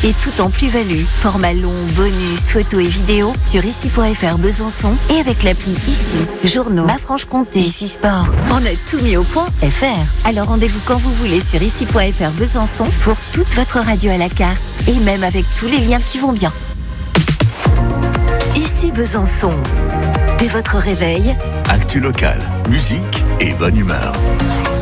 Et tout en plus-value. Format long, bonus, photos et vidéos sur ici.fr Besançon et avec l'appli Ici. Journaux, Ma Franche-Comté, Ici Sport. On a tout mis au point FR. Alors rendez-vous quand vous voulez sur ici.fr Besançon pour toute votre radio à la carte. Et même avec tous les liens qui vont bien. Ici Besançon. Dès votre réveil, actu local, musique et bonne humeur.